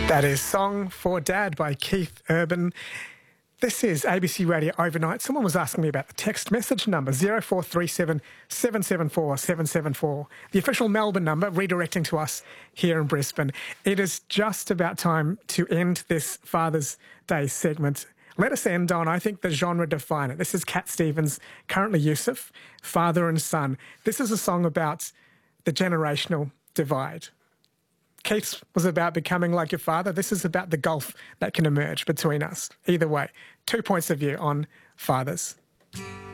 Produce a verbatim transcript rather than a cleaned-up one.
That is Song for Dad by Keith Urban. This is A B C Radio Overnight. Someone was asking me about the text message number, zero four three seven, seven seven four, seven seven four, the official Melbourne number, redirecting to us here in Brisbane. It is just about time to end this Father's Day segment. Let us end on, I think, the genre definer. This is Cat Stevens, currently Yusuf, father and son. This is a song about the generational divide. Keith's was about becoming like your father. This is about the gulf that can emerge between us. Either way, two points of view on fathers.